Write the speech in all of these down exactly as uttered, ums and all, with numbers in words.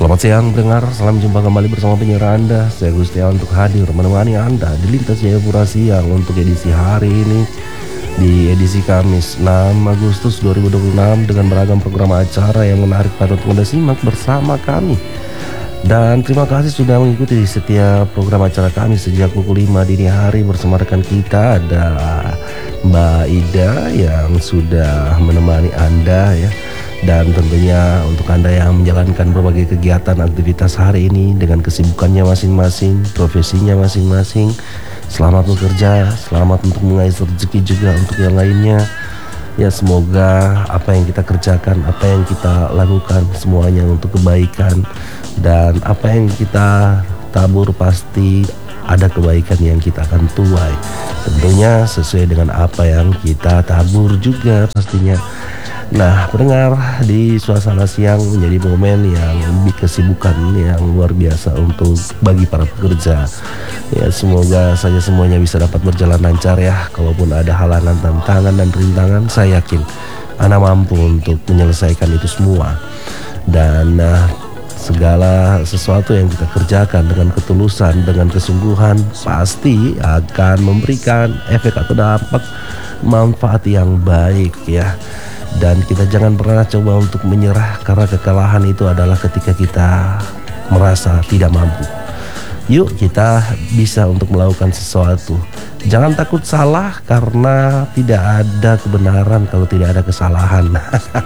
Selamat siang pendengar, salam jumpa kembali bersama penyiar Anda. Saya Gustiawan untuk hadir menemani Anda di Lintas Jayapura Siang untuk edisi hari ini, di edisi Kamis enam Agustus dua ribu dua puluh enam, dengan beragam program acara yang menarik patut Anda simak bersama kami. Dan terima kasih sudah mengikuti setiap program acara kami sejak pukul lima dini hari. Bersama rekan kita ada Mbak Ida yang sudah menemani Anda ya. Dan tentunya untuk Anda yang menjalankan berbagai kegiatan aktivitas hari ini dengan kesibukannya masing-masing, profesinya masing-masing, selamat bekerja, selamat untuk mengais rezeki juga untuk yang lainnya. Ya, semoga apa yang kita kerjakan, apa yang kita lakukan semuanya untuk kebaikan, dan apa yang kita tabur pasti ada kebaikan yang kita akan tuai. Tentunya sesuai dengan apa yang kita tabur juga pastinya. Nah, pendengar, di suasana siang menjadi momen yang lebih kesibukan yang luar biasa untuk bagi para pekerja. Ya, semoga saja semuanya bisa dapat berjalan lancar ya. Kalaupun ada halangan, tantangan dan rintangan, saya yakin Anda mampu untuk menyelesaikan itu semua. Dan uh, segala sesuatu yang kita kerjakan dengan ketulusan, dengan kesungguhan, pasti akan memberikan efek atau dampak manfaat yang baik ya. Dan kita jangan pernah coba untuk menyerah, karena kekalahan itu adalah ketika kita merasa tidak mampu. Yuk kita bisa untuk melakukan sesuatu. Jangan takut salah, karena tidak ada kebenaran kalau tidak ada kesalahan.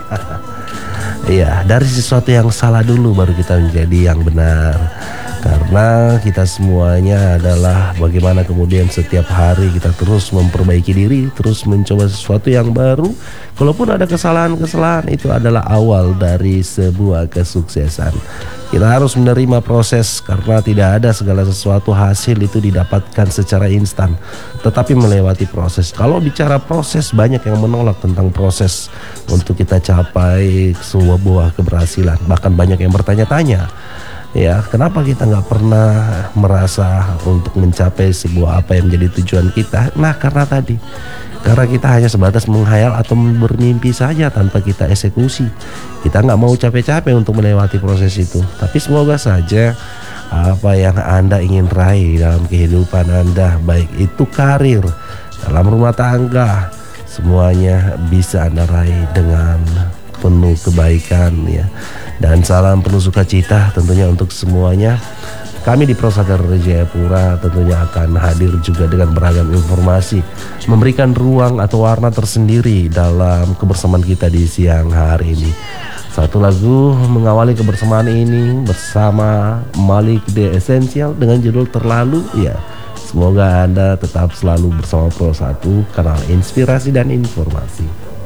Iya, dari sesuatu yang salah dulu baru kita menjadi yang benar. Karena kita semuanya adalah bagaimana kemudian setiap hari kita terus memperbaiki diri, terus mencoba sesuatu yang baru. Kalaupun ada kesalahan-kesalahan, itu adalah awal dari sebuah kesuksesan. Kita harus menerima proses, karena tidak ada segala sesuatu hasil itu didapatkan secara instan, tetapi melewati proses. Kalau bicara proses, banyak yang menolak tentang proses untuk kita capai sebuah buah keberhasilan. Bahkan banyak yang bertanya-tanya, ya, kenapa kita nggak pernah merasa untuk mencapai sebuah apa yang menjadi tujuan kita? Nah, karena tadi, karena kita hanya sebatas menghayal atau bermimpi saja tanpa kita eksekusi. Kita nggak mau capek-capek untuk melewati proses itu. Tapi semoga saja apa yang Anda ingin raih dalam kehidupan Anda, baik itu karir, dalam rumah tangga, semuanya bisa Anda raih dengan penuh kebaikan ya. Dan salam penuh sukacita tentunya untuk semuanya. Kami di Prosadar Jayapura tentunya akan hadir juga dengan beragam informasi, memberikan ruang atau warna tersendiri dalam kebersamaan kita di siang hari ini. Satu lagu mengawali kebersamaan ini bersama Malik The Essential dengan judul Terlalu ya. Semoga Anda tetap selalu bersama Pro satu, kanal inspirasi dan informasi.